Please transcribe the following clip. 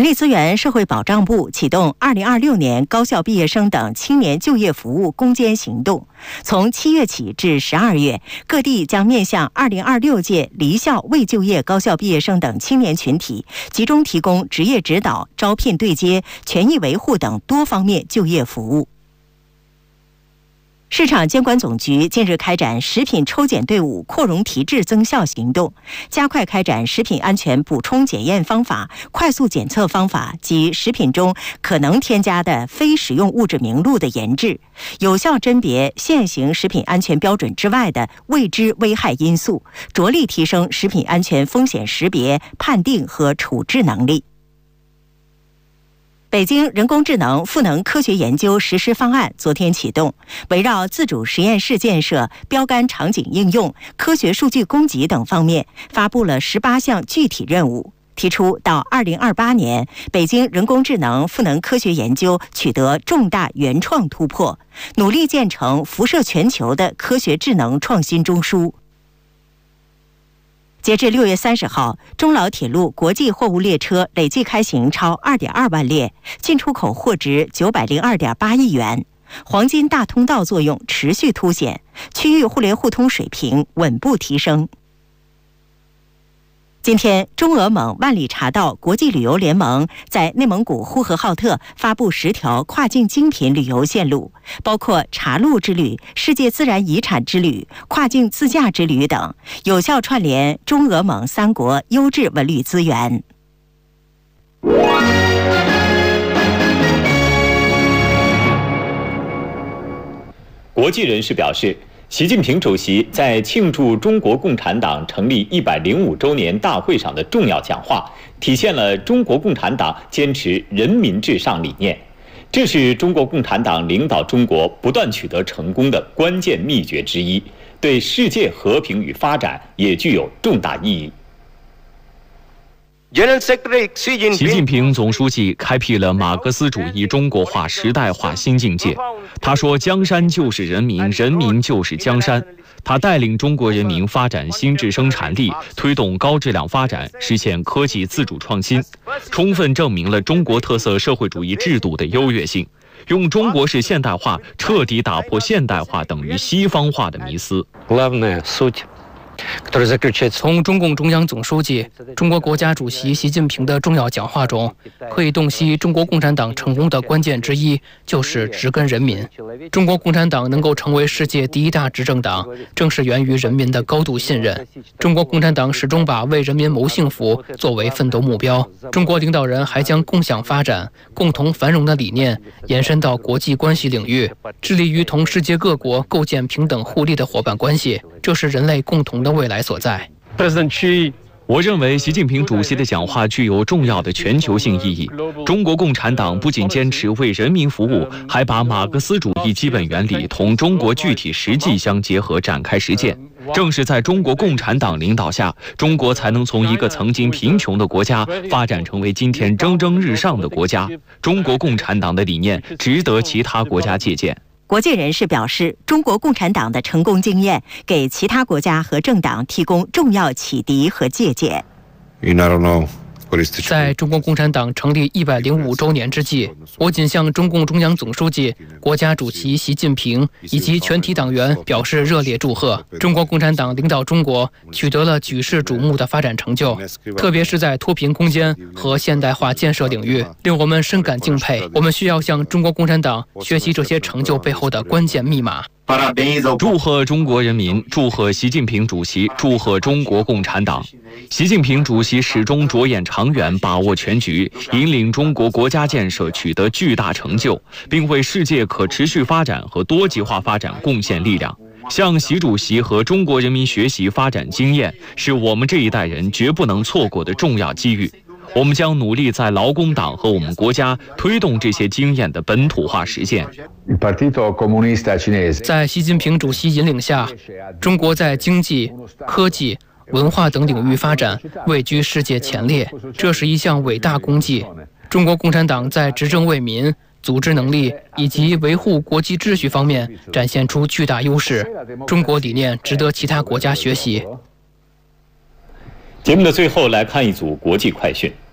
力资源社会保障部启动2026年高校毕业生等青年就业服务攻坚行动，从7月起至12月，各地将面向2026届离校未就业高校毕业生等青年群体，集中提供职业指导、招聘对接、权益维护等多方面就业服务。市场监管总局近日开展食品抽检队伍扩容提质增效行动，加快开展食品安全补充检验方法、快速检测方法及食品中可能添加的非食用物质名录的研制，有效甄别现行食品安全标准之外的未知危害因素，着力提升食品安全风险识别、判定和处置能力。北京人工智能赋能科学研究实施方案昨天启动，围绕自主实验室建设、标杆场景应用、科学数据供给等方面，发布了18项具体任务，提出到2028年，北京人工智能赋能科学研究取得重大原创突破，努力建成辐射全球的科学智能创新中枢。截至6月30号，中老铁路国际货物列车累计开行超2.2万列，进出口货值902.8亿元，黄金大通道作用持续凸显，区域互联互通水平稳步提升。今天，中俄蒙万里茶道国际旅游联盟在内蒙古呼和浩特发布10条跨境精品旅游线路，包括茶路之旅、世界自然遗产之旅、跨境自驾之旅等，有效串联中俄蒙3国优质文旅资源。 国际人士表示，习近平主席在庆祝中国共产党成立105周年大会上的重要讲话，体现了中国共产党坚持人民至上理念，这是中国共产党领导中国不断取得成功的关键秘诀之一，对世界和平与发展也具有重大意义。 习近平总书记开辟了马克思主义中国化时代化新境界。他说：“江山就是人民，人民就是江山。”他带领中国人民发展新质生产力，推动高质量发展，实现科技自主创新，充分证明了中国特色社会主义制度的优越性，用中国式现代化彻底打破现代化等于西方化的迷思。 从中共中央总书记、中国国家主席习近平的重要讲话中，可以洞悉中国共产党成功的关键之一就是植根人民。中国共产党能够成为世界第1大执政党，正是源于人民的高度信任。中国共产党始终把为人民谋幸福作为奋斗目标。中国领导人还将共享发展、共同繁荣的理念延伸到国际关系领域，致力于同世界各国构建平等互利的伙伴关系，这是人类共同的未来所在。 我认为习近平主席的讲话具有重要的全球性意义。中国共产党不仅坚持为人民服务，还把马克思主义基本原理同中国具体实际相结合展开实践。正是在中国共产党领导下，中国才能从一个曾经贫穷的国家发展成为今天蒸蒸日上的国家。中国共产党的理念值得其他国家借鉴。 国际人士表示，中国共产党的成功经验给其他国家和政党提供重要启迪和借鉴。 在中国共产党成立105周年之际，我谨向中共中央总书记、国家主席习近平以及全体党员表示热烈祝贺。中国共产党领导中国取得了举世瞩目的发展成就，特别是在脱贫攻坚和现代化建设领域，令我们深感敬佩。我们需要向中国共产党学习这些成就背后的关键密码。 祝贺中国人民，祝贺习近平主席，祝贺中国共产党。习近平主席始终着眼长远，把握全局，引领中国国家建设取得巨大成就，并为世界可持续发展和多极化发展贡献力量。向习主席和中国人民学习发展经验，是我们这一代人绝不能错过的重要机遇。我们将努力在劳工党和我们国家推动这些经验的本土化实践。 在习近平主席引领下，中国在经济、科技、文化等领域发展位居世界前列，这是一项伟大功绩。中国共产党在执政为民、组织能力以及维护国际秩序方面展现出巨大优势，中国理念值得其他国家学习。 节目的最后来看一组国际快讯。